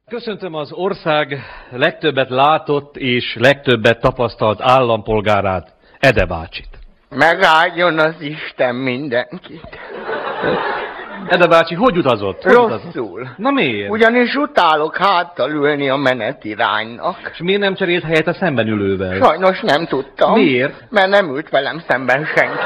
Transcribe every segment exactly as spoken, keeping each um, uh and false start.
Köszöntöm az ország legtöbbet látott és legtöbbet tapasztalt állampolgárát, Ede bácsit. Megáldjon az Isten mindenkit. Ede bácsi, hogy utazott? Hogy Rosszul. Utazott? Na miért? Ugyanis utálok háttal ülni a menetiránynak. És miért nem cserélt helyet a szemben ülővel? Sajnos nem tudtam. Miért? Mert nem ült velem szemben senki.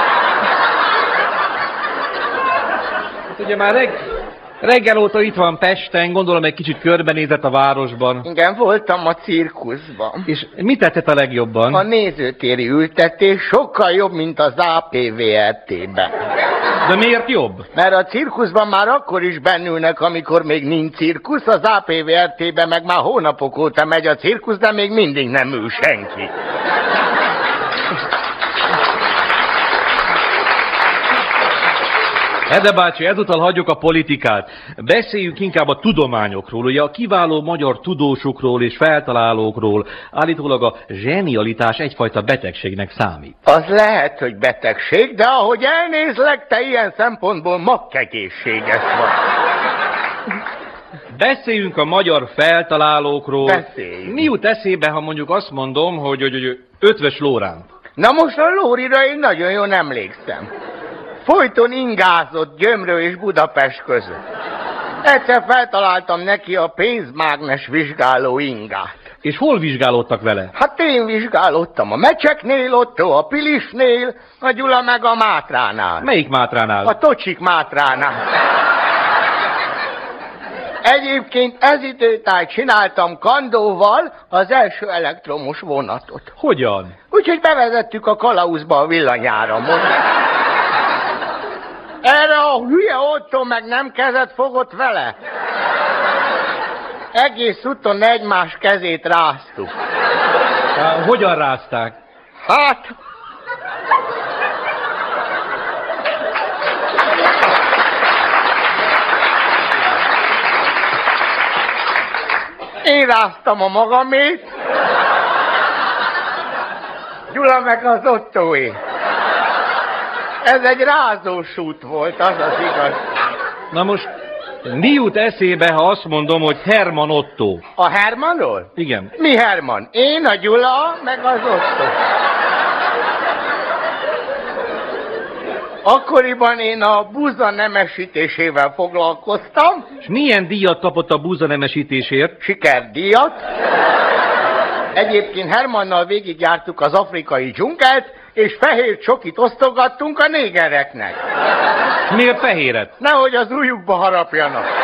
Hát ugye már reg... reggel óta itt van Pesten, gondolom egy kicsit körbenézett a városban. Igen, voltam a cirkuszban. És mit tetszett a legjobban? A nézőtéri ültetés sokkal jobb, mint az á pé vé er té-ben. De miért jobb? Mert a cirkuszban már akkor is bennülnek, amikor még nincs cirkusz, az á pé vé er té-ben meg már hónapok óta megy a cirkusz, de még mindig nem ül senki. Ede bácsi, ezúttal hagyjuk a politikát. Beszéljünk inkább a tudományokról, ugye a kiváló magyar tudósokról és feltalálókról. Állítólag a zsenialitás egyfajta betegségnek számít. Az lehet, hogy betegség, de ahogy elnézlek, te ilyen szempontból makkegészséges vagy. Beszéljünk a magyar feltalálókról. Beszéljünk. Mi jut eszébe, ha mondjuk azt mondom, hogy, hogy, hogy Ötvös Lóránt? Na most a Lórira én nagyon jól emlékszem. Folyton ingázott Gyömrő és Budapest között. Egyszer feltaláltam neki a pénzmágnes vizsgáló ingát. És hol vizsgálódtak vele? Hát én vizsgálódtam a Mecseknél, Otto a Pilisnél, a Gyula meg a Mátránál. Melyik Mátránál? A Tocsik Mátránál. Egyébként ez időtájt csináltam kandóval az első elektromos vonatot. Hogyan? Úgyhogy bevezettük a kalauzba a villanyáramot. Erre a hülye Otto meg nem kezet fogott vele. Egész úton egymás kezét ráztuk. Há, hogyan rázták? Hát... Én ráztam a magamét, Gyula meg az Ottóé. Ez egy rázós út volt, az az igaz. Na most, mi jut eszébe, ha azt mondom, hogy Herman Otto? A Hermanról? Igen. Mi Herman? Én, a Gyula, meg az Otto. Akkoriban én a búza nemesítésével foglalkoztam. És milyen díjat kapott a búza nemesítésért? Sikerdíjat. Egyébként Hermannal végigjártuk az afrikai dzsungelt, és fehér csokit osztogattunk a négereknek. Miért fehéret? Nehogy az ujjukba harapjanak.